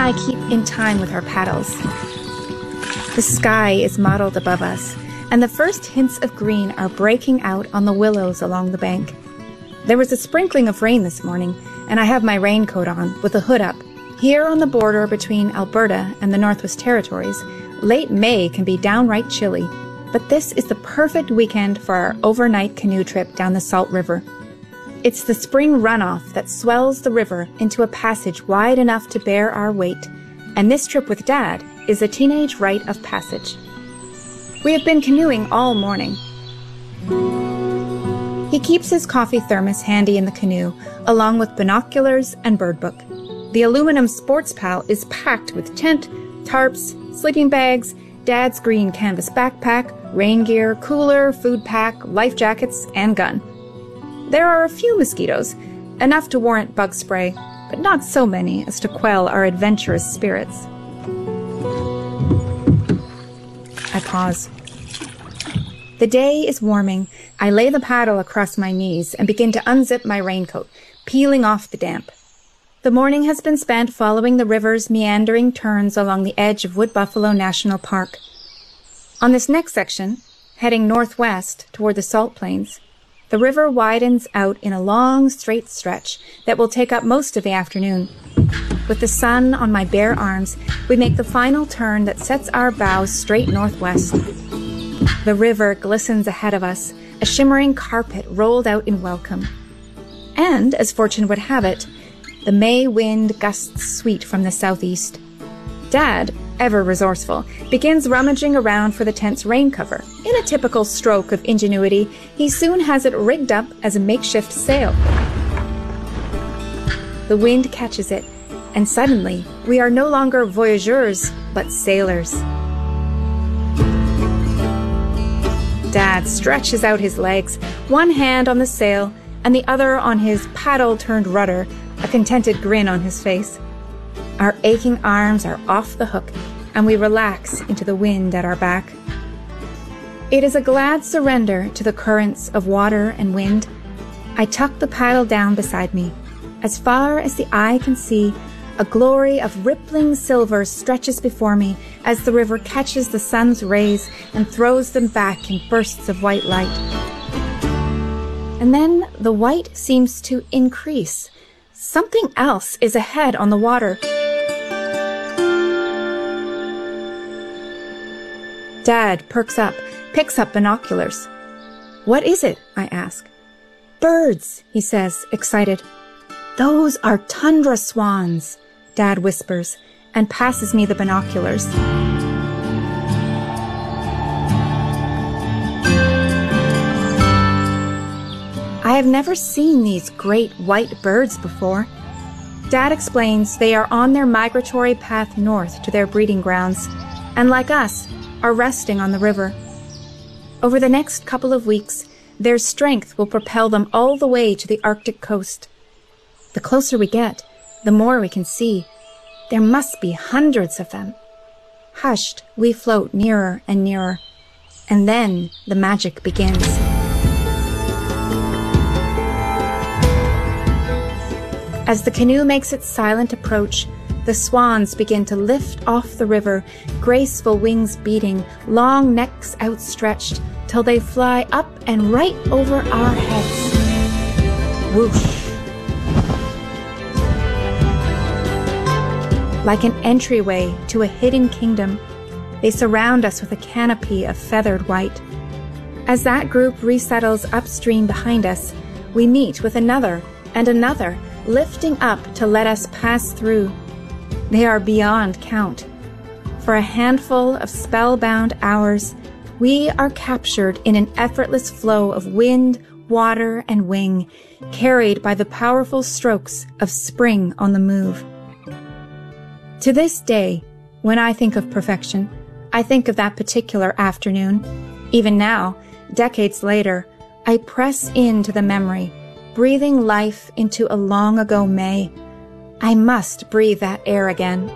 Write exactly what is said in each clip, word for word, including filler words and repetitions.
I keep in time with our paddles. The sky is mottled above us, and the first hints of green are breaking out on the willows along the bank. There was a sprinkling of rain this morning, and I have my raincoat on, with the hood up. Here on the border between Alberta and the Northwest Territories, late May can be downright chilly, but this is the perfect weekend for our overnight canoe trip down the Salt River. It's the spring runoff that swells the river into a passage wide enough to bear our weight, and this trip with Dad is a teenage rite of passage. We have been canoeing all morning. He keeps his coffee thermos handy in the canoe, along with binoculars and bird book. The aluminum Sports Pal is packed with tent, tarps, sleeping bags, Dad's green canvas backpack, rain gear, cooler, food pack, life jackets, and gun. There are a few mosquitoes, enough to warrant bug spray, but not so many as to quell our adventurous spirits. I pause. The day is warming. I lay the paddle across my knees and begin to unzip my raincoat, peeling off the damp. The morning has been spent following the river's meandering turns along the edge of Wood Buffalo National Park. On this next section, heading northwest toward the Salt Plains, the river widens out in a long, straight stretch that will take up most of the afternoon. With the sun on my bare arms, we make the final turn that sets our bows straight northwest. The river glistens ahead of us, a shimmering carpet rolled out in welcome. And, as fortune would have it, the May wind gusts sweet from the southeast. Dad, ever resourceful, begins rummaging around for the tent's rain cover. In a typical stroke of ingenuity, he soon has it rigged up as a makeshift sail. The wind catches it, and suddenly we are no longer voyageurs, but sailors. Dad stretches out his legs, one hand on the sail and the other on his paddle-turned rudder, a contented grin on his face. Our aching arms are off the hook, and we relax into the wind at our back. It is a glad surrender to the currents of water and wind. I tuck the paddle down beside me. As far as the eye can see, a glory of rippling silver stretches before me as the river catches the sun's rays and throws them back in bursts of white light. And then the white seems to increase. Something else is ahead on the water. Dad perks up, picks up binoculars. "What is it?" I ask. "Birds," he says, excited. "Those are tundra swans," Dad whispers, and passes me the binoculars. I have never seen these great white birds before. Dad explains they are on their migratory path north to their breeding grounds, and like us, are resting on the river. Over the next couple of weeks, their strength will propel them all the way to the Arctic coast. The closer we get, the more we can see. There must be hundreds of them. Hushed, we float nearer and nearer, and then the magic begins. As the canoe makes its silent approach, the swans begin to lift off the river, graceful wings beating, long necks outstretched, till they fly up and right over our heads. Whoosh! Like an entryway to a hidden kingdom, they surround us with a canopy of feathered white. As that group resettles upstream behind us, we meet with another and another, lifting up to let us pass through. They are beyond count. For a handful of spellbound hours, we are captured in an effortless flow of wind, water, and wing, carried by the powerful strokes of spring on the move. To this day, when I think of perfection, I think of that particular afternoon. Even now, decades later, I press into the memory, breathing life into a long-ago May. I must breathe that air again.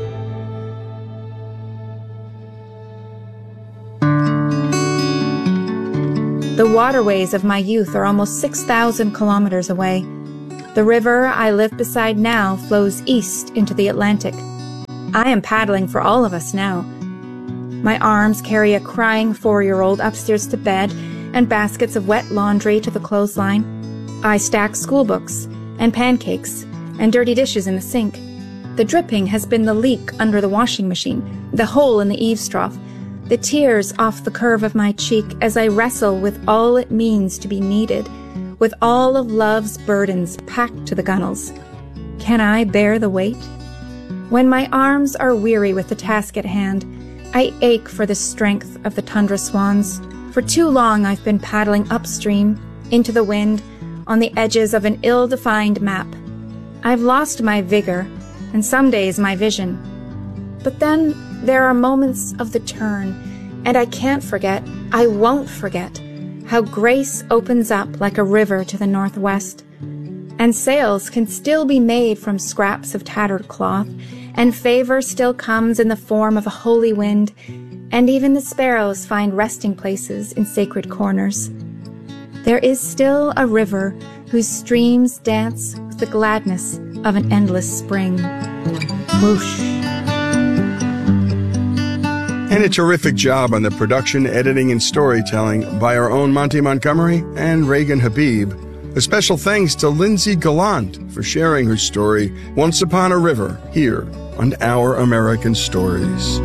The waterways of my youth are almost six thousand kilometers away. The river I live beside now flows east into the Atlantic. I am paddling for all of us now. My arms carry a crying four-year-old upstairs to bed and baskets of wet laundry to the clothesline. I stack school books and pancakes and dirty dishes in the sink. The dripping has been the leak under the washing machine, the hole in the eaves trough, the tears off the curve of my cheek as I wrestle with all it means to be needed, with all of love's burdens packed to the gunnels. Can I bear the weight? When my arms are weary with the task at hand, I ache for the strength of the tundra swans. For too long I've been paddling upstream, into the wind, on the edges of an ill-defined map. I've lost my vigor, and some days my vision. But then there are moments of the turn, and I can't forget, I won't forget, how grace opens up like a river to the northwest, and sails can still be made from scraps of tattered cloth, and favor still comes in the form of a holy wind, and even the sparrows find resting places in sacred corners. There is still a river whose streams dance with the gladness of an endless spring. Whoosh. And a terrific job on the production, editing, and storytelling by our own Monty Montgomery and Reagan Habib. A special thanks to Lindsay Gallant for sharing her story, Once Upon a River, here on Our American Stories.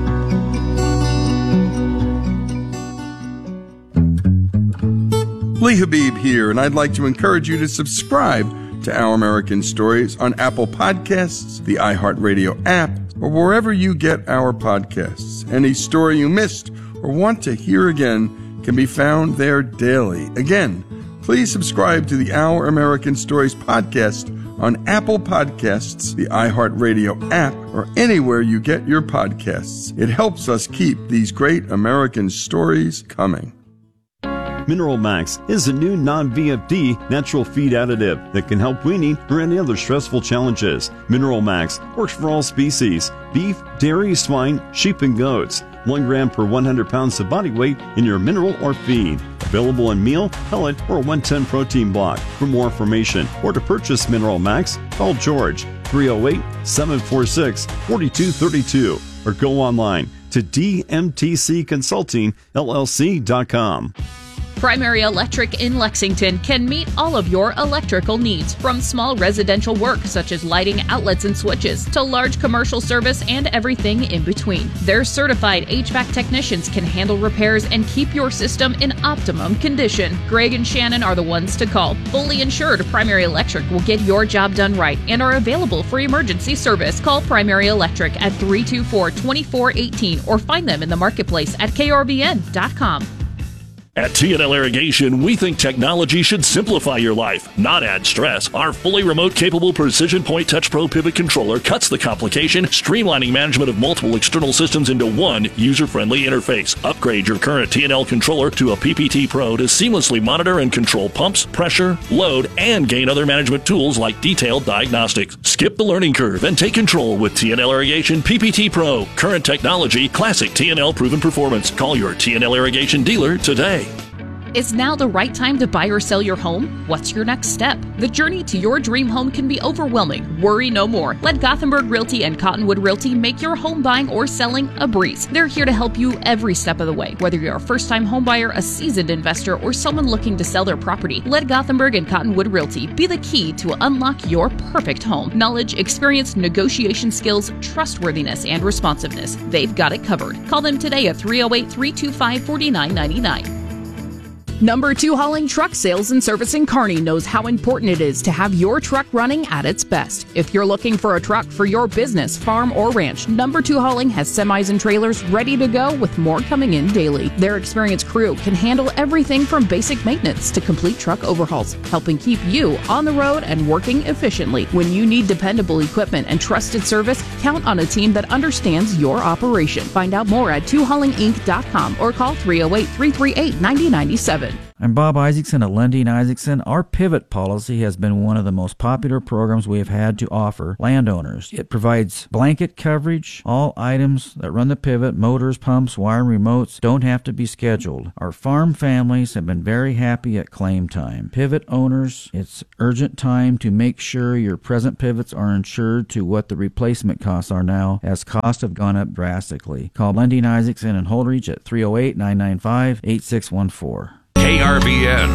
Lee Habib here, and I'd like to encourage you to subscribe to Our American Stories on Apple Podcasts, the iHeartRadio app, or wherever you get our podcasts. Any story you missed or want to hear again can be found there daily. Again, please subscribe to the Our American Stories podcast on Apple Podcasts, the iHeartRadio app, or anywhere you get your podcasts. It helps us keep these great American stories coming. Mineral Max is a new non-V F D natural feed additive that can help weaning or any other stressful challenges. Mineral Max works for all species: beef, dairy, swine, sheep, and goats. One gram per one hundred pounds of body weight in your mineral or feed. Available in meal, pellet, or one ten protein block. For more information or to purchase Mineral Max, call George three oh eight, seven four six, four two three two or go online to d m t c consulting l l c dot com. Primary Electric in Lexington can meet all of your electrical needs, from small residential work such as lighting, outlets, and switches, to large commercial service and everything in between. Their certified H V A C technicians can handle repairs and keep your system in optimum condition. Greg and Shannon are the ones to call. Fully insured, Primary Electric will get your job done right and are available for emergency service. Call Primary Electric at three two four, two four one eight or find them in the marketplace at k r v n dot com. At T and L Irrigation, we think technology should simplify your life, not add stress. Our fully remote-capable Precision Point Touch Pro Pivot Controller cuts the complication, streamlining management of multiple external systems into one user-friendly interface. Upgrade your current T and L controller to a P P T Pro to seamlessly monitor and control pumps, pressure, load, and gain other management tools like detailed diagnostics. Skip the learning curve and take control with T and L Irrigation P P T Pro. Current technology, classic T and L proven performance. Call your T and L Irrigation dealer today. Is now the right time to buy or sell your home? What's your next step? The journey to your dream home can be overwhelming. Worry no more. Let Gothenburg Realty and Cottonwood Realty make your home buying or selling a breeze. They're here to help you every step of the way. Whether you're a first-time home buyer, a seasoned investor, or someone looking to sell their property, let Gothenburg and Cottonwood Realty be the key to unlock your perfect home. Knowledge, experience, negotiation skills, trustworthiness, and responsiveness. They've got it covered. Call them today at three oh eight, three two five, four nine nine nine. Number two Hauling Truck Sales and Service in Kearney knows how important it is to have your truck running at its best. If you're looking for a truck for your business, farm, or ranch, Number two Hauling has semis and trailers ready to go with more coming in daily. Their experienced crew can handle everything from basic maintenance to complete truck overhauls, helping keep you on the road and working efficiently. When you need dependable equipment and trusted service, count on a team that understands your operation. Find out more at two hauling inc dot com or call three oh eight, three three eight, nine oh nine seven. I'm Bob Isaacson at Lundin Isaacson. Our Pivot policy has been one of the most popular programs we have had to offer landowners. It provides blanket coverage. All items that run the Pivot, motors, pumps, wire, remotes, don't have to be scheduled. Our farm families have been very happy at claim time. Pivot owners, it's urgent time to make sure your present pivots are insured to what the replacement costs are now, as costs have gone up drastically. Call Lundin Isaacson and Holdridge at three oh eight, nine nine five, eight six one four. K R B N.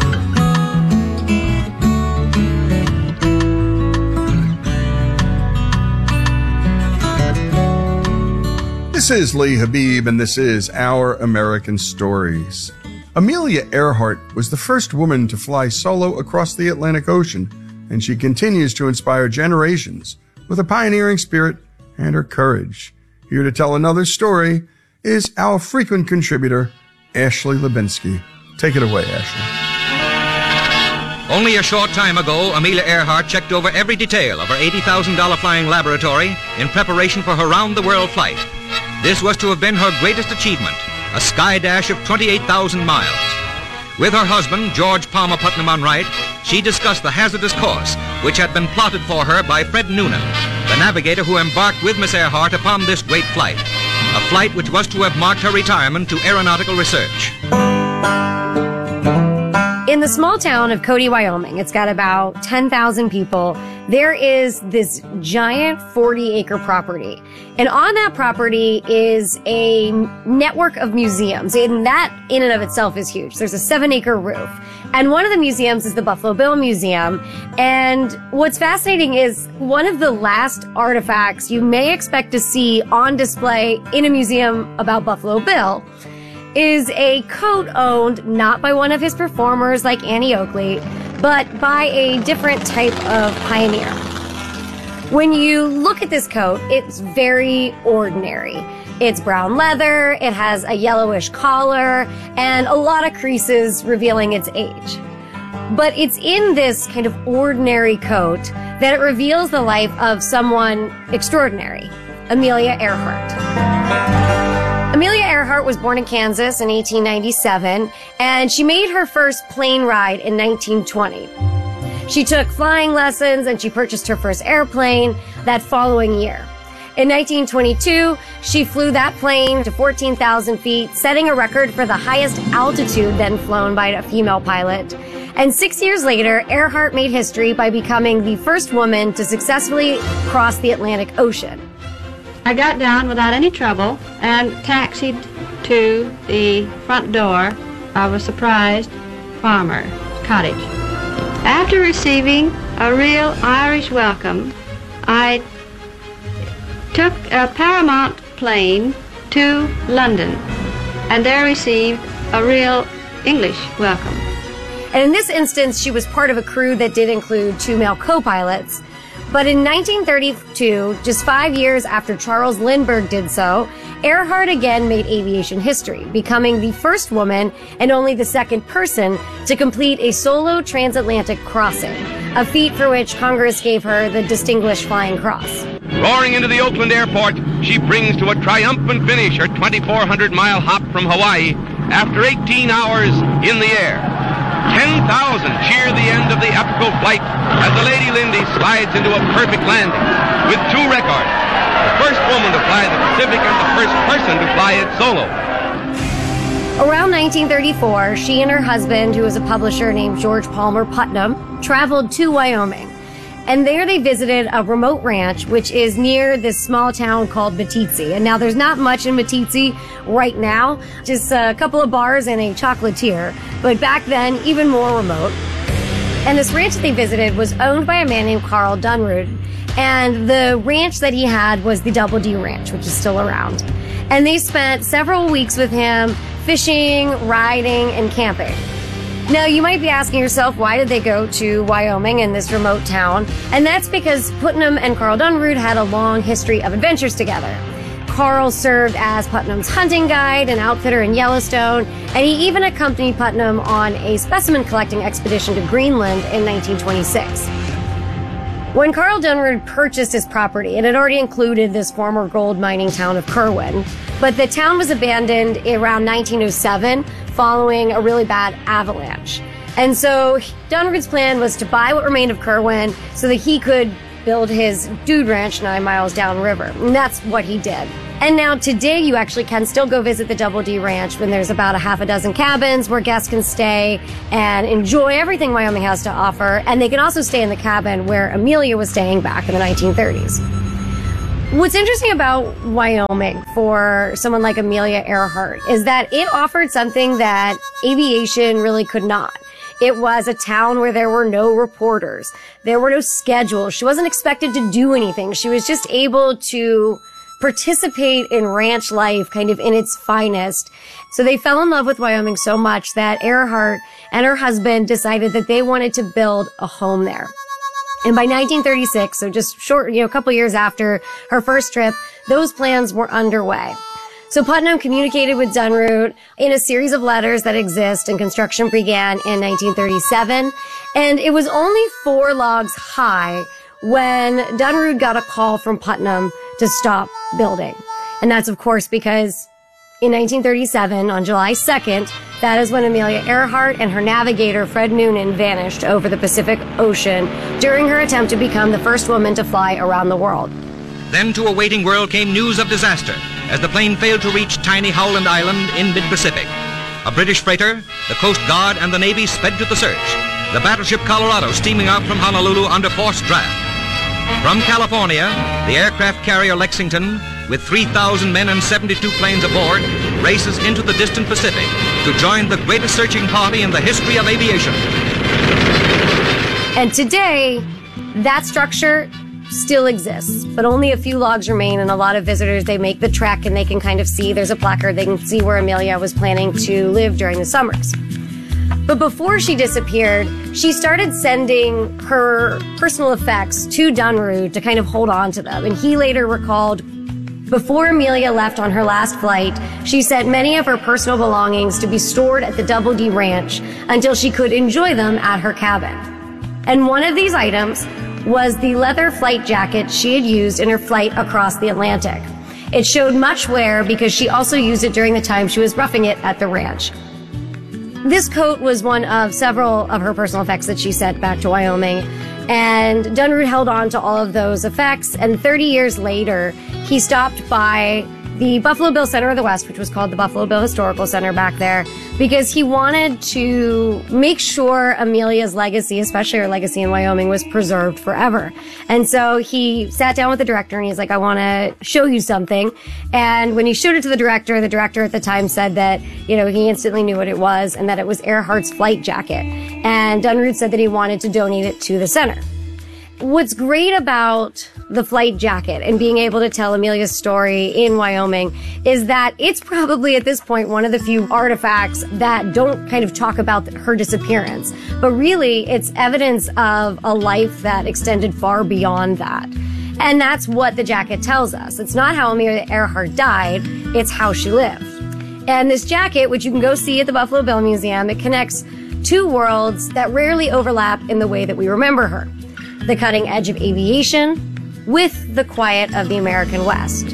This is Lee Habib, and this is Our American Stories. Amelia Earhart was the first woman to fly solo across the Atlantic Ocean, and she continues to inspire generations with her pioneering spirit and her courage. Here to tell another story is our frequent contributor, Ashley Lubinsky. Take it away, Ashley. Only a short time ago, Amelia Earhart checked over every detail of her eighty thousand dollars flying laboratory in preparation for her round-the-world flight. This was to have been her greatest achievement, a sky dash of twenty-eight thousand miles. With her husband, George Palmer Putnam on right, she discussed the hazardous course which had been plotted for her by Fred Noonan, the navigator who embarked with Miss Earhart upon this great flight, a flight which was to have marked her retirement to aeronautical research. In the small town of Cody, Wyoming, it's got about ten thousand people. There is this giant forty acre property. And on that property is a network of museums. And that in and of itself is huge. There's a seven acre roof. And one of the museums is the Buffalo Bill Museum. And what's fascinating is one of the last artifacts you may expect to see on display in a museum about Buffalo Bill is a coat owned not by one of his performers like Annie Oakley, but by a different type of pioneer. When you look at this coat, it's very ordinary. It's brown leather, it has a yellowish collar, and a lot of creases revealing its age. But it's in this kind of ordinary coat that it reveals the life of someone extraordinary, Amelia Earhart. Amelia Earhart was born in Kansas in eighteen ninety-seven, and she made her first plane ride in nineteen twenty. She took flying lessons and she purchased her first airplane that following year. In nineteen twenty-two, she flew that plane to fourteen thousand feet, setting a record for the highest altitude then flown by a female pilot. And six years later, Earhart made history by becoming the first woman to successfully cross the Atlantic Ocean. I got down without any trouble and taxied to the front door of a surprised farmer cottage. After receiving a real Irish welcome, I took a Paramount plane to London and there received a real English welcome. And in this instance, she was part of a crew that did include two male co-pilots. But in nineteen thirty-two, just five years after Charles Lindbergh did so, Earhart again made aviation history, becoming the first woman and only the second person to complete a solo transatlantic crossing, a feat for which Congress gave her the Distinguished Flying Cross. Roaring into the Oakland airport, she brings to a triumphant finish her twenty-four hundred mile hop from Hawaii after eighteen hours in the air. ten thousand cheer the end of the epical flight as the Lady Lindy slides into a perfect landing with two records. The first woman to fly the Pacific and the first person to fly it solo. Around nineteen thirty-four, she and her husband, who was a publisher named George Palmer Putnam, traveled to Wyoming. And there they visited a remote ranch, which is near this small town called Meeteetse. And now there's not much in Meeteetse right now, just a couple of bars and a chocolatier. But back then, even more remote. And this ranch that they visited was owned by a man named Carl Dunrud. And the ranch that he had was the Double D Ranch, which is still around. And they spent several weeks with him fishing, riding, and camping. Now, you might be asking yourself, why did they go to Wyoming in this remote town? And that's because Putnam and Carl Dunrud had a long history of adventures together. Carl served as Putnam's hunting guide and outfitter in Yellowstone, and he even accompanied Putnam on a specimen collecting expedition to Greenland in nineteen twenty-six. When Carl Dunrud purchased his property, it had already included this former gold mining town of Kirwin, but the town was abandoned around nineteen oh seven following a really bad avalanche. And so Dunrud's plan was to buy what remained of Kirwin so that he could build his dude ranch nine miles downriver. And that's what he did. And now today you actually can still go visit the Double D Ranch when there's about a half a dozen cabins where guests can stay and enjoy everything Wyoming has to offer. And they can also stay in the cabin where Amelia was staying back in the nineteen thirties. What's interesting about Wyoming for someone like Amelia Earhart is that it offered something that aviation really could not. It was a town where there were no reporters. There were no schedules. She wasn't expected to do anything. She was just able to participate in ranch life kind of in its finest. So they fell in love with Wyoming so much that Earhart and her husband decided that they wanted to build a home there. And by nineteen thirty-six, so just short, you know, a couple years after her first trip, those plans were underway. So Putnam communicated with Dunrud in a series of letters that exist, and construction began in nineteen thirty-seven. And it was only four logs high when Dunrud got a call from Putnam to stop building. And that's, of course, because in nineteen thirty-seven, on July second, that is when Amelia Earhart and her navigator, Fred Noonan, vanished over the Pacific Ocean during her attempt to become the first woman to fly around the world. Then to a waiting world came news of disaster as the plane failed to reach tiny Howland Island in mid-Pacific. A British freighter, the Coast Guard, and the Navy sped to the search, the battleship Colorado steaming out from Honolulu under forced draft. From California, the aircraft carrier Lexington, with three thousand men and seventy-two planes aboard, races into the distant Pacific to join the greatest searching party in the history of aviation. And today, that structure still exists, but only a few logs remain, and a lot of visitors, they make the trek and they can kind of see, there's a placard, they can see where Amelia was planning to live during the summers. But before she disappeared, she started sending her personal effects to Dunrud to kind of hold on to them. And he later recalled, before Amelia left on her last flight, she sent many of her personal belongings to be stored at the Double D Ranch until she could enjoy them at her cabin. And one of these items was the leather flight jacket she had used in her flight across the Atlantic. It showed much wear because she also used it during the time she was roughing it at the ranch. This coat was one of several of her personal effects that she sent back to Wyoming, and Dunrud held on to all of those effects, and thirty years later, he stopped by the Buffalo Bill Center of the West, which was called the Buffalo Bill Historical Center back there, because he wanted to make sure Amelia's legacy, especially her legacy in Wyoming, was preserved forever. And so he sat down with the director and he's like, I want to show you something. And when he showed it to the director, the director at the time said that, you know, he instantly knew what it was and that it was Earhart's flight jacket. And Dunrud said that he wanted to donate it to the center. What's great about the flight jacket and being able to tell Amelia's story in Wyoming is that it's probably at this point one of the few artifacts that don't kind of talk about her disappearance, but really it's evidence of a life that extended far beyond that. And that's what the jacket tells us. It's not how Amelia Earhart died, it's how she lived. And this jacket, which you can go see at the Buffalo Bill Museum, it connects two worlds that rarely overlap in the way that we remember her. The cutting edge of aviation with the quiet of the American West.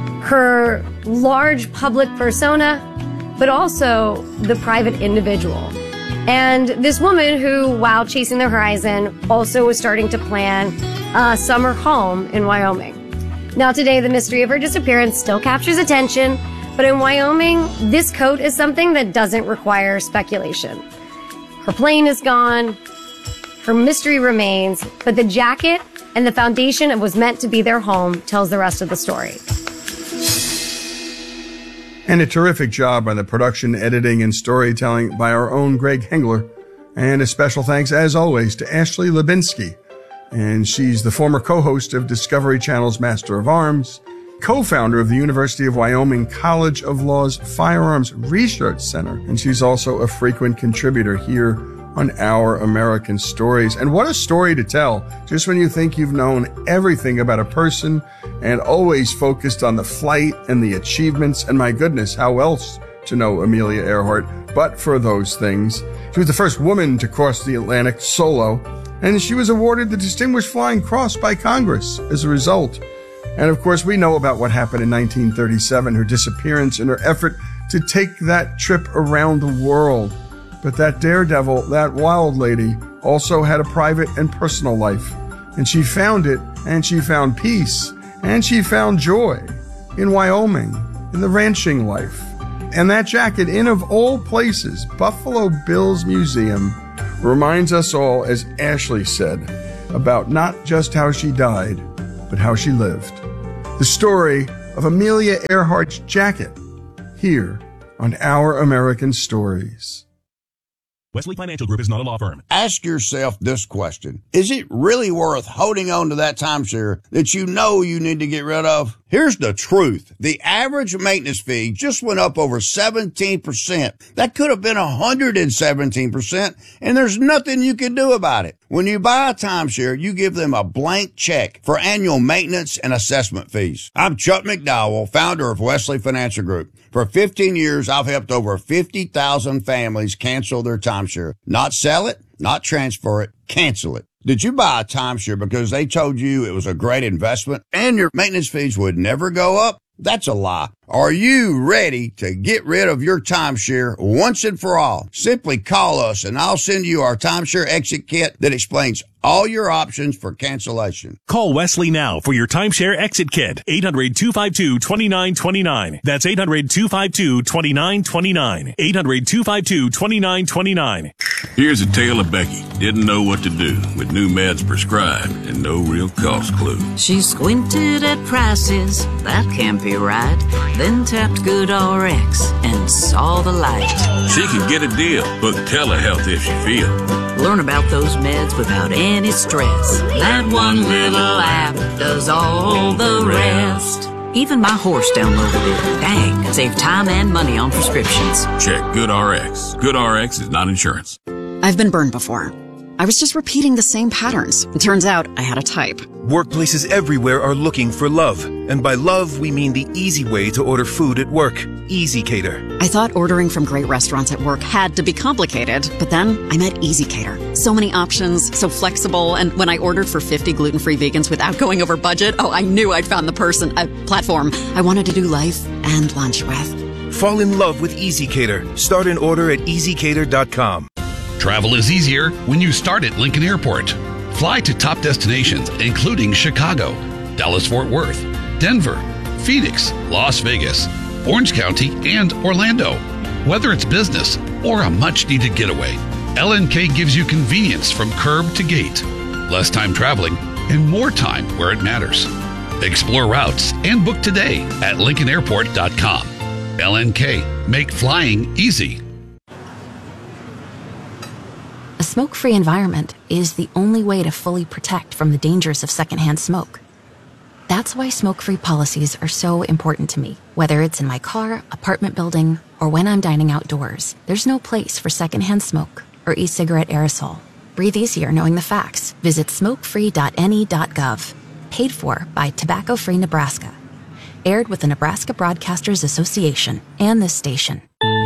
Her large public persona, but also the private individual. And this woman who, while chasing the horizon, also was starting to plan a summer home in Wyoming. Now today, the mystery of her disappearance still captures attention, but in Wyoming, this coat is something that doesn't require speculation. Her plane is gone. Her mystery remains, but the jacket and the foundation of what was meant to be their home tells the rest of the story. And a terrific job on the production, editing, and storytelling by our own Greg Hengler. And a special thanks, as always, to Ashley Lubinsky. And she's the former co-host of Discovery Channel's Master of Arms, co-founder of the University of Wyoming College of Law's Firearms Research Center. And she's also a frequent contributor here on Our American Stories. And what a story to tell, just when you think you've known everything about a person and always focused on the flight and the achievements. And my goodness, how else to know Amelia Earhart but for those things? She was the first woman to cross the Atlantic solo, and she was awarded the Distinguished Flying Cross by Congress as a result. And of course, we know about what happened in nineteen thirty-seven, her disappearance and her effort to take that trip around the world. But that daredevil, that wild lady, also had a private and personal life. And she found it, and she found peace, and she found joy in Wyoming, in the ranching life. And that jacket, in of all places, Buffalo Bill's Museum, reminds us all, as Ashley said, about not just how she died, but how she lived. The story of Amelia Earhart's jacket, here on Our American Stories. Wesley Financial Group is not a law firm. Ask yourself this question. Is it really worth holding on to that timeshare that you know you need to get rid of? Here's the truth. The average maintenance fee just went up over seventeen percent. That could have been one hundred seventeen percent, and there's nothing you can do about it. When you buy a timeshare, you give them a blank check for annual maintenance and assessment fees. I'm Chuck McDowell, founder of Wesley Financial Group. For fifteen years, I've helped over fifty thousand families cancel their timeshare. Not sell it, not transfer it, cancel it. Did you buy a timeshare because they told you it was a great investment and your maintenance fees would never go up? That's a lie. Are you ready to get rid of your timeshare once and for all? Simply call us and I'll send you our timeshare exit kit that explains all your options for cancellation. Call Wesley now for your timeshare exit kit. eight hundred, two five two, two nine two nine. That's eight hundred, two five two, two nine two nine. eight hundred, two five two, two nine two nine. Here's a tale of Becky. Didn't know what to do with new meds prescribed and no real cost clue. She squinted at prices, that can't be right. Then tapped GoodRx and saw the light. She can get a deal. Book telehealth if she feel. Learn about those meds without any stress. That one little app does all the rest. Even my horse downloaded it. Dang, saved time and money on prescriptions. Check GoodRx. GoodRx is not insurance. I've been burned before. I was just repeating the same patterns. It turns out I had a type. Workplaces everywhere are looking for love. And by love, we mean the easy way to order food at work. EasyCater. I thought ordering from great restaurants at work had to be complicated, but then I met EasyCater. So many options, so flexible, and when I ordered for fifty gluten-free vegans without going over budget, oh, I knew I'd found the person, a platform I wanted to do life and lunch with. Fall in love with EasyCater. Start an order at easy cater dot com. Travel is easier when you start at Lincoln Airport. Fly to top destinations, including Chicago, Dallas-Fort Worth, Denver, Phoenix, Las Vegas, Orange County, and Orlando. Whether it's business or a much-needed getaway, L N K gives you convenience from curb to gate, less time traveling, and more time where it matters. Explore routes and book today at lincoln airport dot com. L N K, make flying easy. A smoke-free environment is the only way to fully protect from the dangers of secondhand smoke. That's why smoke-free policies are so important to me. Whether it's in my car, apartment building, or when I'm dining outdoors, there's no place for secondhand smoke or e-cigarette aerosol. Breathe easier knowing the facts. Visit smoke free dot N E dot gov. Paid for by Tobacco Free Nebraska. Aired with the Nebraska Broadcasters Association and this station.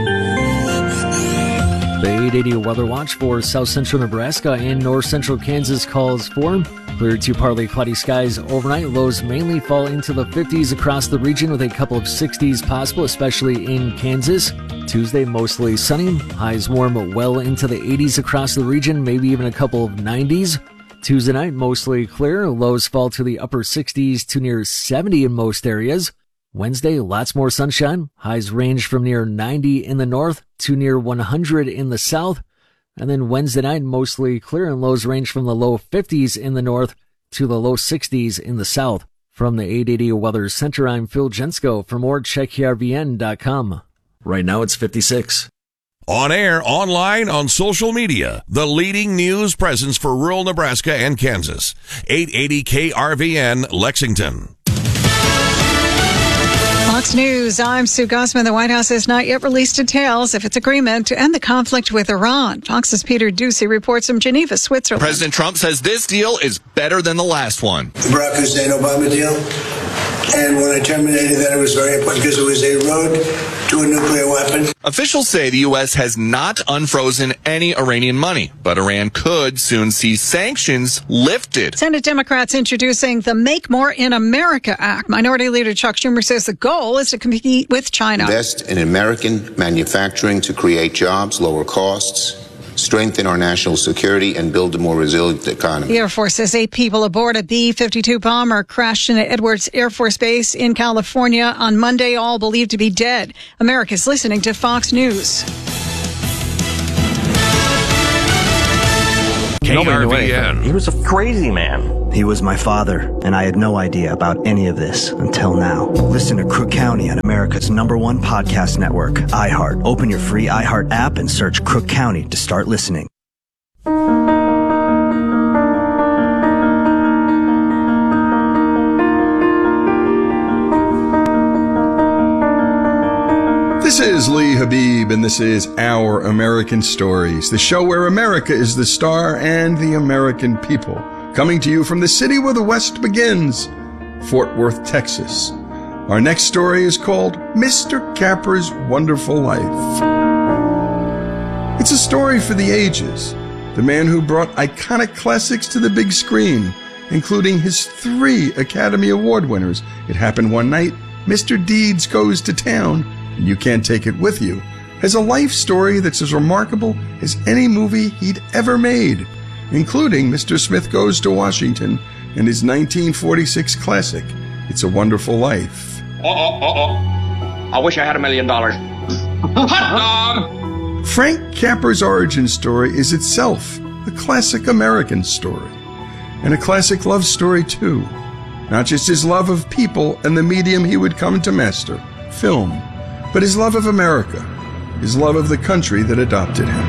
The eight eighty Weather Watch for south central Nebraska and north central Kansas calls for clear to partly cloudy skies overnight. Lows mainly fall into the fifties across the region with a couple of sixties possible, especially in Kansas. Tuesday, mostly sunny. Highs warm well into the eighties across the region, maybe even a couple of nineties. Tuesday night, mostly clear. Lows fall to the upper sixties to near seventy in most areas. Wednesday, lots more sunshine. Highs range from near ninety in the north to near one hundred in the south. And then Wednesday night, mostly clear, and lows range from the low fifties in the north to the low sixties in the south. From the eight eighty Weather Center, I'm Phil Jensko. For more, check R V N dot com. Right now, it's fifty-six. On air, online, on social media, the leading news presence for rural Nebraska and Kansas. eight eighty K R V N, Lexington. Fox News, I'm Sue Gossman. The White House has not yet released details of its agreement to end the conflict with Iran. Fox's Peter Ducey reports from Geneva, Switzerland. President Trump says this deal is better than the last one. The Barack Hussein Obama deal And when I terminated that, it was very important because it was a road to a nuclear weapon. Officials say the U S has not unfrozen any Iranian money, but Iran could soon see sanctions lifted. Senate Democrats introducing the Make More in America Act. Minority Leader Chuck Schumer says the goal is to compete with China. Invest in American manufacturing to create jobs, lower costs, strengthen our national security, and build a more resilient economy. The Air Force says eight people aboard a B fifty-two bomber crashed into Edwards Air Force Base in California on Monday, all believed to be dead. America's listening to Fox News. K R V N. He was a crazy man. He was my father, and I had no idea about any of this until now. Listen to Crook County on America's number one podcast network, iHeart. Open your free iHeart app and search Crook County to start listening. This is Lee Habib, and this is Our American Stories, the show where America is the star and the American people. Coming to you from the city where the West begins, Fort Worth, Texas. Our next story is called Mister Capper's Wonderful Life. It's a story for the ages. The man who brought iconic classics to the big screen, including his three Academy Award winners. It Happened One Night, Mister Deeds Goes to Town, and You Can't Take It With You, has a life story that's as remarkable as any movie he'd ever made, including Mister Smith Goes to Washington and his nineteen forty-six classic, It's a Wonderful Life. Uh-oh, uh-oh. I wish I had a million dollars. Hot dog! Frank Capra's origin story is itself a classic American story, and a classic love story too. Not just his love of people and the medium he would come to master, film, but his love of America, his love of the country that adopted him.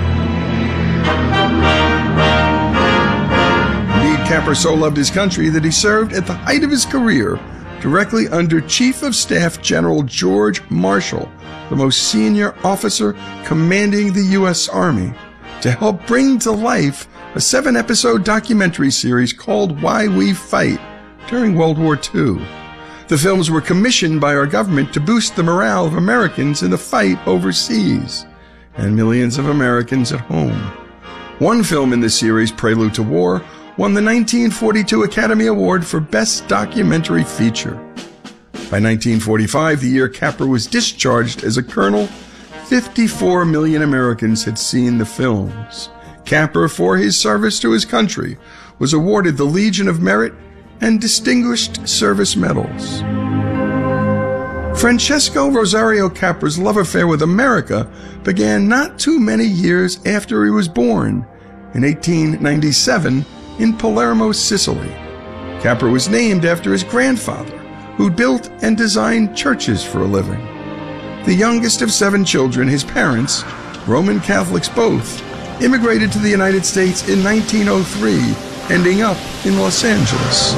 Indeed, Capra so loved his country that he served at the height of his career directly under Chief of Staff General George Marshall, the most senior officer commanding the U S Army, to help bring to life a seven-episode documentary series called Why We Fight during World War Two. The films were commissioned by our government to boost the morale of Americans in the fight overseas and millions of Americans at home. One film in the series, Prelude to War, won the nineteen forty-two Academy Award for Best Documentary Feature. By nineteen forty-five, the year Capra was discharged as a colonel, fifty-four million Americans had seen the films. Capra, for his service to his country, was awarded the Legion of Merit and Distinguished Service Medals. Francesco Rosario Capra's love affair with America began not too many years after he was born, in eighteen ninety-seven, in Palermo, Sicily. Capra was named after his grandfather, who built and designed churches for a living. The youngest of seven children, his parents, Roman Catholics both, immigrated to the United States in nineteen oh three, ending up in Los Angeles.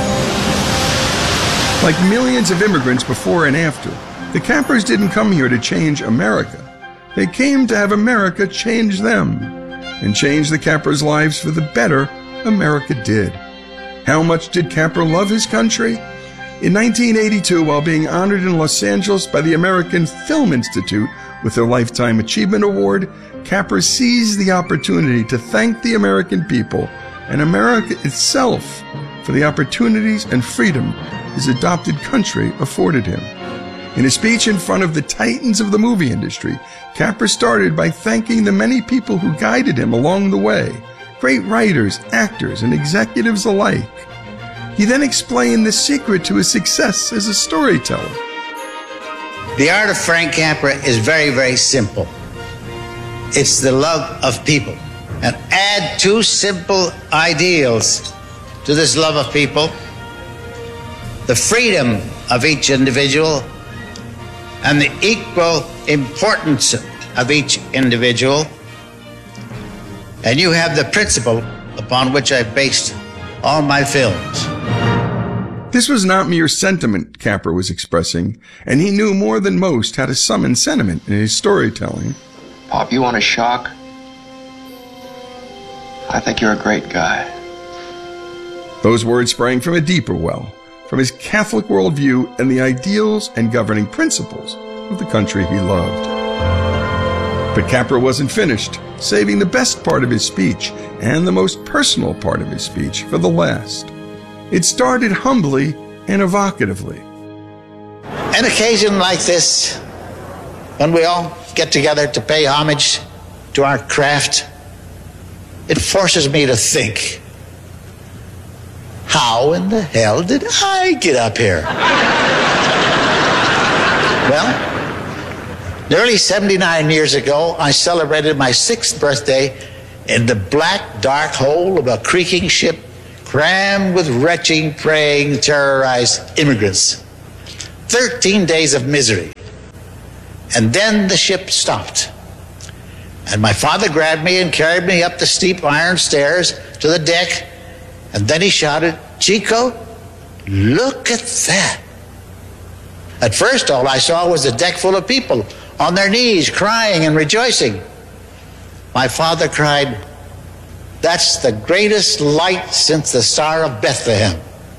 Like millions of immigrants before and after, the Capras didn't come here to change America. They came to have America change them, and change the Capras' lives for the better America did. How much did Capra love his country? In nineteen eighty-two, while being honored in Los Angeles by the American Film Institute with their Lifetime Achievement Award, Capra seized the opportunity to thank the American people and America itself for the opportunities and freedom his adopted country afforded him. In a speech in front of the titans of the movie industry, Capra started by thanking the many people who guided him along the way, great writers, actors, and executives alike. He then explained the secret to his success as a storyteller. The art of Frank Capra is very, very simple. It's the love of people. And add two simple ideals to this love of people: the freedom of each individual and the equal importance of each individual. And you have the principle upon which I based all my films. This was not mere sentiment Capra was expressing, and he knew more than most how to summon sentiment in his storytelling. Pop, you want a shock? I think you're a great guy. Those words sprang from a deeper well, from his Catholic worldview and the ideals and governing principles of the country he loved. But Capra wasn't finished, saving the best part of his speech and the most personal part of his speech for the last. It started humbly and evocatively. An occasion like this, when we all get together to pay homage to our craft, it forces me to think, how in the hell did I get up here? Well, nearly seventy-nine years ago, I celebrated my sixth birthday in the black, dark hole of a creaking ship crammed with retching, praying, terrorized immigrants. Thirteen days of misery. And then the ship stopped. And my father grabbed me and carried me up the steep iron stairs to the deck. And then he shouted, "Chico, look at that." At first, all I saw was a deck full of people on their knees, crying and rejoicing. My father cried, "That's the greatest light since the Star of Bethlehem."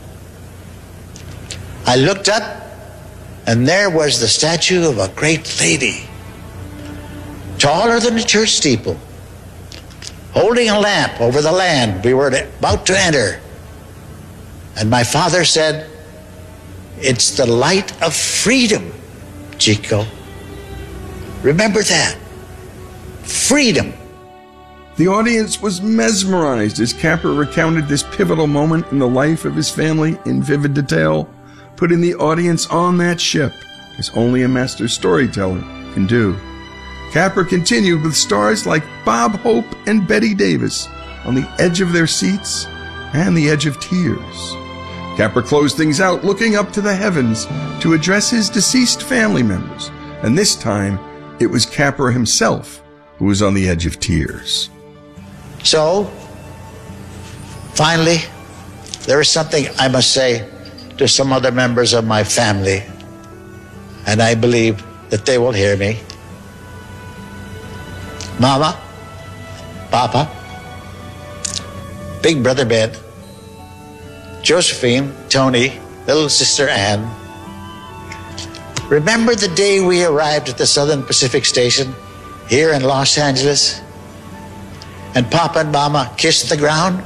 I looked up, and there was the statue of a great lady, taller than the church steeple, holding a lamp over the land we were about to enter. And my father said, "It's the light of freedom, Chico. Remember that. Freedom." The audience was mesmerized as Capra recounted this pivotal moment in the life of his family in vivid detail, putting the audience on that ship, as only a master storyteller can do. Capra continued with stars like Bob Hope and Betty Davis on the edge of their seats and the edge of tears. Capra closed things out looking up to the heavens to address his deceased family members, and this time it was Capra himself who was on the edge of tears. So, finally, there is something I must say to some other members of my family, and I believe that they will hear me. Mama, Papa, Big Brother Ben, Josephine, Tony, little sister Ann. Remember the day we arrived at the Southern Pacific Station here in Los Angeles, and Papa and Mama kissed the ground?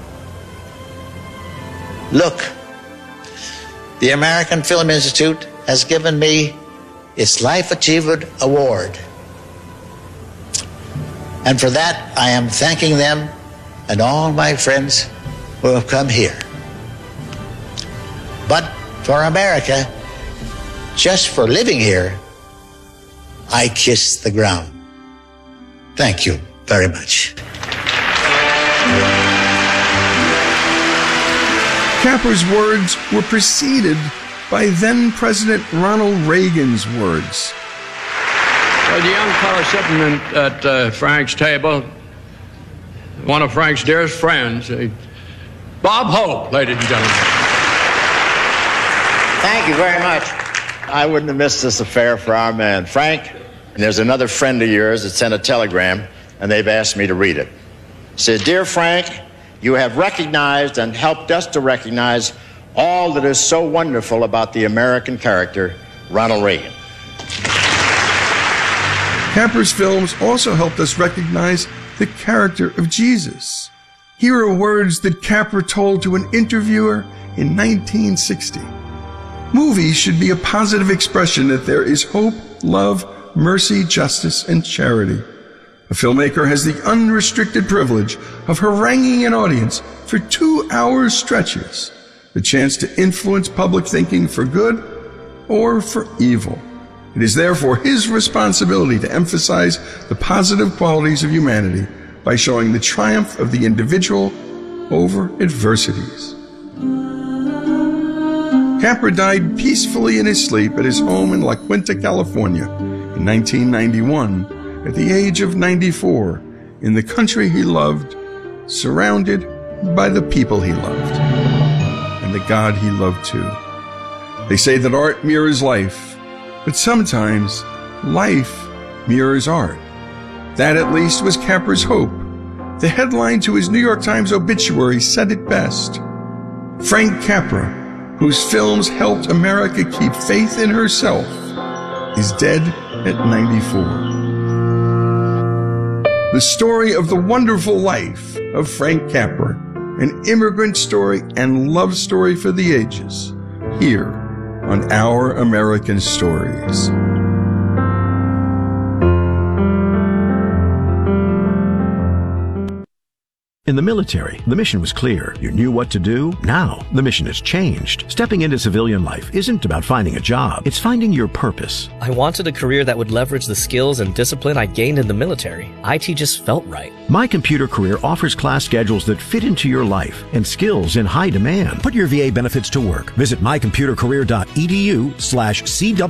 Look, the American Film Institute has given me its Life Achievement Award. And for that, I am thanking them and all my friends who have come here. But for America, just for living here, I kiss the ground. Thank you very much. Capra's words were preceded by then-President Ronald Reagan's words. Well, the young fellow sitting in, at uh, Frank's table, one of Frank's dearest friends, uh, Bob Hope, ladies and gentlemen. Thank you very much. I wouldn't have missed this affair for our man, Frank. And there's another friend of yours that sent a telegram, and they've asked me to read it. It says, "Dear Frank, you have recognized and helped us to recognize all that is so wonderful about the American character, Ronald Reagan." Capra's films also helped us recognize the character of Jesus. Here are words that Capra told to an interviewer in nineteen sixty. "Movies should be a positive expression that there is hope, love, mercy, justice, and charity. A filmmaker has the unrestricted privilege of haranguing an audience for two-hour stretches, the chance to influence public thinking for good or for evil. It is therefore his responsibility to emphasize the positive qualities of humanity by showing the triumph of the individual over adversities." Capra died peacefully in his sleep at his home in La Quinta, California in nineteen ninety-one at the age of ninety-four in the country he loved, surrounded by the people he loved and the God he loved too. They say that art mirrors life, but sometimes life mirrors art. That at least was Capra's hope. The headline to his New York Times obituary said it best. Frank Capra, whose films helped America keep faith in herself, is dead at ninety-four. The story of the wonderful life of Frank Capra, an immigrant story and love story for the ages, here on Our American Stories. In the military, the mission was clear. You knew what to do. Now, the mission has changed. Stepping into civilian life isn't about finding a job. It's finding your purpose. I wanted a career that would leverage the skills and discipline I gained in the military. I T just felt right. My Computer Career offers class schedules that fit into your life and skills in high demand. Put your V A benefits to work. Visit mycomputercareer.edu slash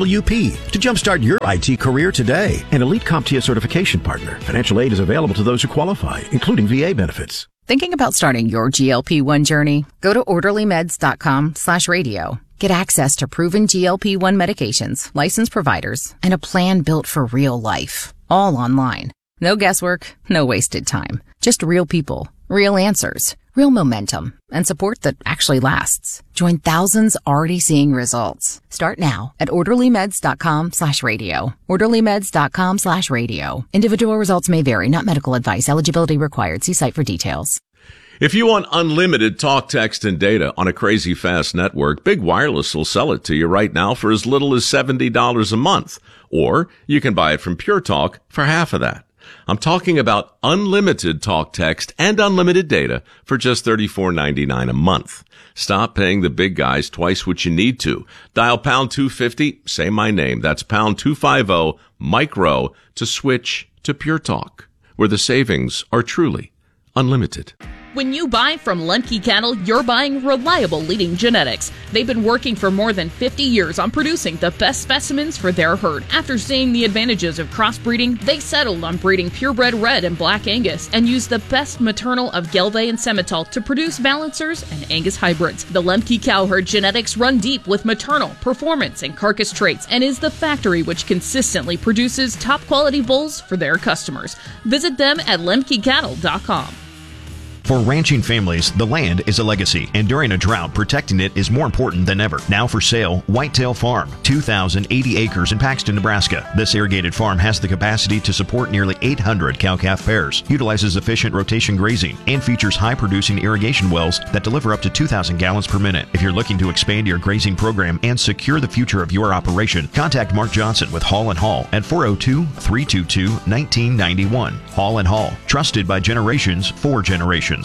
CWP to jumpstart your I T career today. An Elite CompTIA certification partner. Financial aid is available to those who qualify, including V A benefits. Thinking about starting your G L P one journey? Go to orderlymeds.com slash radio. Get access to proven G L P one medications, licensed providers, and a plan built for real life. All online. No guesswork, no wasted time. Just real people, real answers, real momentum, and support that actually lasts. Join thousands already seeing results. Start now at orderlymeds.com slash radio. orderlymeds.com slash radio. Individual results may vary, not medical advice. Eligibility required. See site for details. If you want unlimited talk, text, and data on a crazy fast network, Big Wireless will sell it to you right now for as little as seventy dollars a month. Or you can buy it from Pure Talk for half of that. I'm talking about unlimited talk, text, and unlimited data for just thirty-four ninety-nine a month. Stop paying the big guys twice what you need to. Dial pound two fifty, say my name. That's pound two fifty, micro, to switch to Pure Talk, where the savings are truly unlimited. When you buy from Lemke Cattle, you're buying reliable leading genetics. They've been working for more than fifty years on producing the best specimens for their herd. After seeing the advantages of crossbreeding, they settled on breeding purebred red and black Angus and used the best maternal of Gelbvieh and Simmental to produce balancers and Angus hybrids. The Lemke cow herd genetics run deep with maternal, performance, and carcass traits and is the factory which consistently produces top quality bulls for their customers. Visit them at lemke cattle dot com. For ranching families, the land is a legacy, and during a drought, protecting it is more important than ever. Now for sale, Whitetail Farm, two thousand eighty acres in Paxton, Nebraska. This irrigated farm has the capacity to support nearly eight hundred cow-calf pairs, utilizes efficient rotation grazing, and features high-producing irrigation wells that deliver up to two thousand gallons per minute. If you're looking to expand your grazing program and secure the future of your operation, contact Mark Johnson with Hall and Hall at four oh two, three two two, one nine nine one. Hall and Hall, trusted by generations for generations.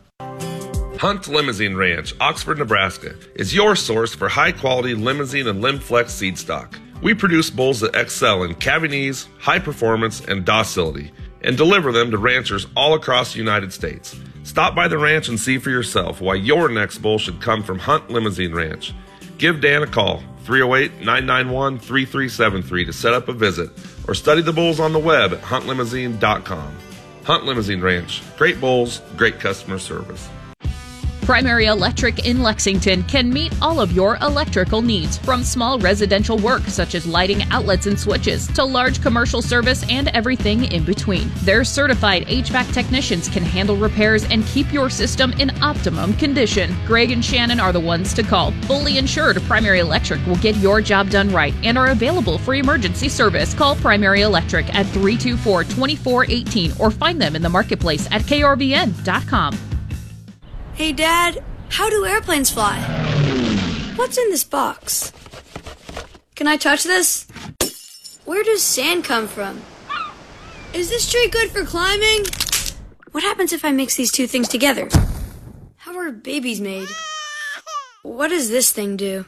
Hunt Limousine Ranch, Oxford, Nebraska, is your source for high-quality limousine and Limflex seed stock. We produce bulls that excel in calving ease, high performance, and docility, and deliver them to ranchers all across the United States. Stop by the ranch and see for yourself why your next bull should come from Hunt Limousine Ranch. Give Dan a call, three oh eight, nine nine one, three three seven three, to set up a visit, or study the bulls on the web at hunt limousine dot com. Hunt Limousine Ranch. Great bulls, great customer service. Primary Electric in Lexington can meet all of your electrical needs, from small residential work such as lighting outlets and switches to large commercial service and everything in between. Their certified H V A C technicians can handle repairs and keep your system in optimum condition. Greg and Shannon are the ones to call. Fully insured, Primary Electric will get your job done right and are available for emergency service. Call Primary Electric at three two four, two four one eight or find them in the marketplace at K R V N dot com. Hey, Dad, how do airplanes fly? What's in this box? Can I touch this? Where does sand come from? Is this tree good for climbing? What happens if I mix these two things together? How are babies made? What does this thing do?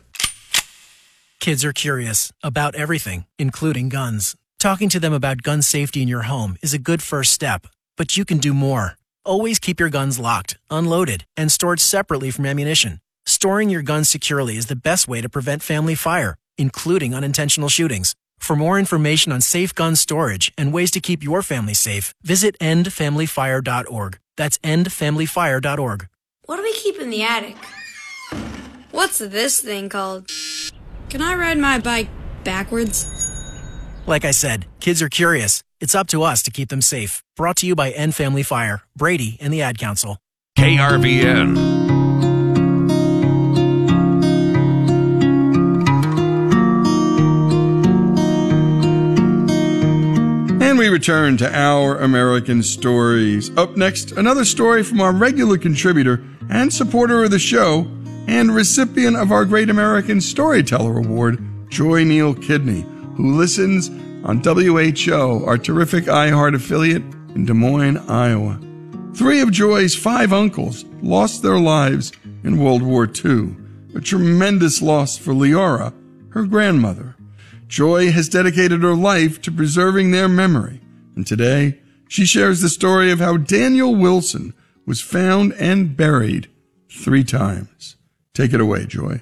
Kids are curious about everything, including guns. Talking to them about gun safety in your home is a good first step, but you can do more. Always keep your guns locked, unloaded, and stored separately from ammunition. Storing your guns securely is the best way to prevent family fire, including unintentional shootings. For more information on safe gun storage and ways to keep your family safe, visit end family fire dot org. That's end family fire dot org. What do we keep in the attic? What's this thing called? Can I ride my bike backwards? Like I said, kids are curious. It's up to us to keep them safe. Brought to you by End Family Fire, Brady, and the Ad Council. K R V N. And we return to Our American Stories. Up next, another story from our regular contributor and supporter of the show and recipient of our Great American Storyteller Award, Joy Neal Kidney, who listens on W H O, our terrific iHeart affiliate in Des Moines, Iowa. Three of Joy's five uncles lost their lives in World War Two, a tremendous loss for Leora, her grandmother. Joy has dedicated her life to preserving their memory, and today she shares the story of how Daniel Wilson was found and buried three times. Take it away, Joy.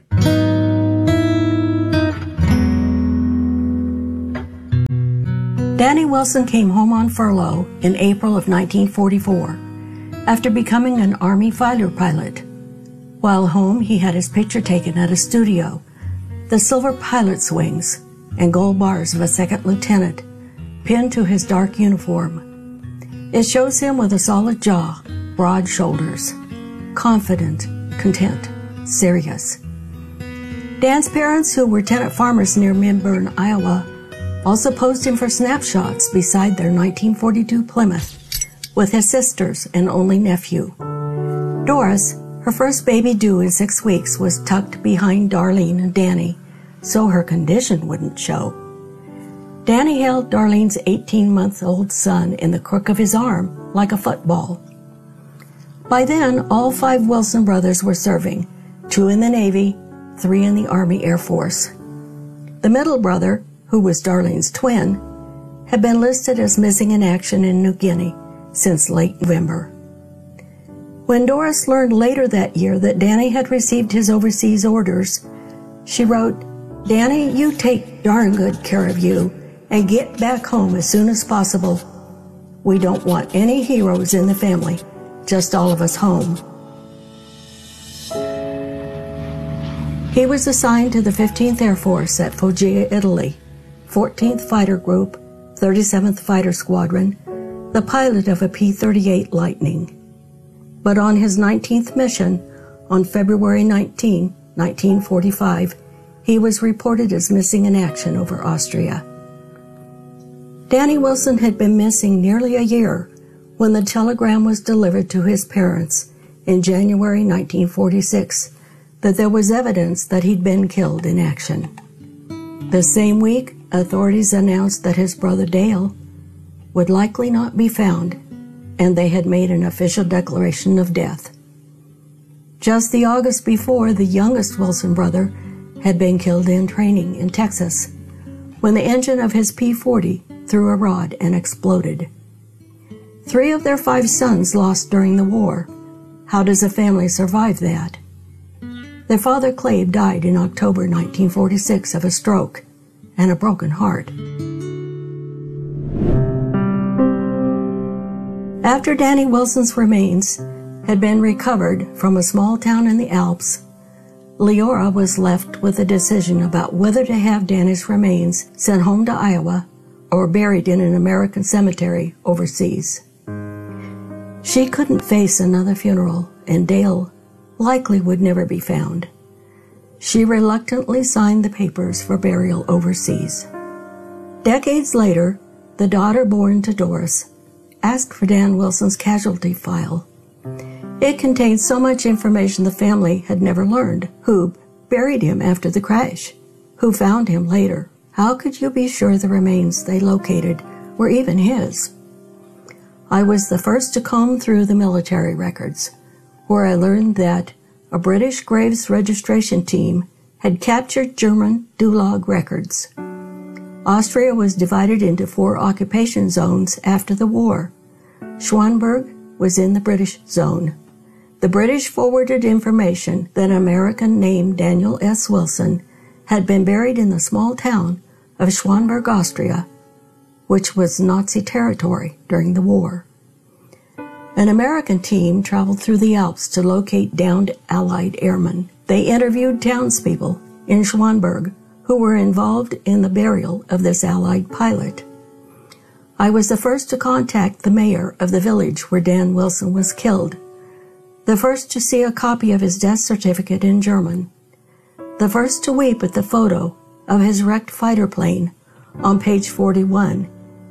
Danny Wilson came home on furlough in April of nineteen forty-four after becoming an Army fighter pilot. While home, he had his picture taken at a studio, the silver pilot's wings and gold bars of a second lieutenant pinned to his dark uniform. It shows him with a solid jaw, broad shoulders, confident, content, serious. Dan's parents, who were tenant farmers near Minburn, Iowa, also posed him for snapshots beside their nineteen forty-two Plymouth with his sisters and only nephew. Doris, her first baby due in six weeks, was tucked behind Darlene and Danny so her condition wouldn't show. Danny held Darlene's eighteen-month-old son in the crook of his arm like a football. By then, all five Wilson brothers were serving, two in the Navy, three in the Army Air Force. The middle brother, who was Darlene's twin, had been listed as missing in action in New Guinea since late November. When Doris learned later that year that Danny had received his overseas orders, she wrote, "Danny, you take darn good care of you and get back home as soon as possible. We don't want any heroes in the family, just all of us home." He was assigned to the fifteenth Air Force at Foggia, Italy, fourteenth Fighter Group, thirty-seventh Fighter Squadron, the pilot of a P thirty-eight Lightning. But on his nineteenth mission, on February nineteenth, nineteen forty-five, he was reported as missing in action over Austria. Danny Wilson had been missing nearly a year when the telegram was delivered to his parents in January nineteen forty-six that there was evidence that he'd been killed in action. The same week, authorities announced that his brother Dale would likely not be found, and they had made an official declaration of death. Just the August before, the youngest Wilson brother had been killed in training in Texas when the engine of his P forty threw a rod and exploded. Three of their five sons lost during the war. How does a family survive that? Their father, Clabe, died in October nineteen forty-six of a stroke and a broken heart. After Danny Wilson's remains had been recovered from a small town in the Alps, Leora was left with a decision about whether to have Danny's remains sent home to Iowa or buried in an American cemetery overseas. She couldn't face another funeral, and Dale likely would never be found. She reluctantly signed the papers for burial overseas. Decades later, the daughter born to Doris asked for Dan Wilson's casualty file. It contained so much information the family had never learned. Who buried him after the crash? Who found him later? How could you be sure the remains they located were even his? I was the first to comb through the military records, where I learned that a British graves registration team had captured German Dulag records. Austria was divided into four occupation zones after the war. Schwanberg was in the British zone. The British forwarded information that an American named Daniel S. Wilson had been buried in the small town of Schwanberg, Austria, which was Nazi territory during the war. An American team traveled through the Alps to locate downed Allied airmen. They interviewed townspeople in Schwanberg who were involved in the burial of this Allied pilot. I was the first to contact the mayor of the village where Dan Wilson was killed, the first to see a copy of his death certificate in German, the first to weep at the photo of his wrecked fighter plane on page forty-one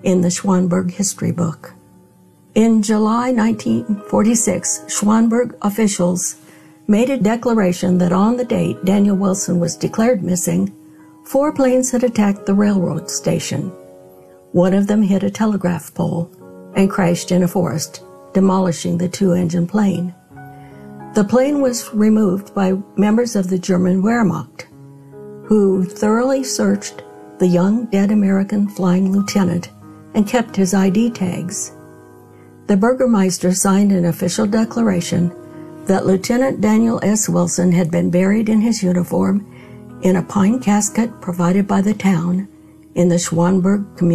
in the Schwanberg history book. In July nineteen forty-six, Schwanberg officials made a declaration that on the date Daniel Wilson was declared missing, four planes had attacked the railroad station. One of them hit a telegraph pole and crashed in a forest, demolishing the two-engine plane. The plane was removed by members of the German Wehrmacht, who thoroughly searched the young dead American flying lieutenant and kept his I D tags. The Burgermeister signed an official declaration that Lieutenant Daniel S. Wilson had been buried in his uniform in a pine casket provided by the town in the Schwanberg community.